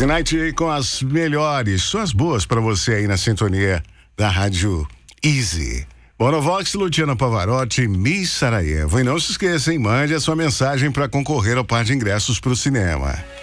Easy Night com as melhores, só as boas pra você aí na sintonia da Rádio Easy. Bonovox, Luciano Pavarotti, Miss Sarajevo. E não se esqueça, hein? Mande a sua mensagem para concorrer ao par de ingressos pro cinema.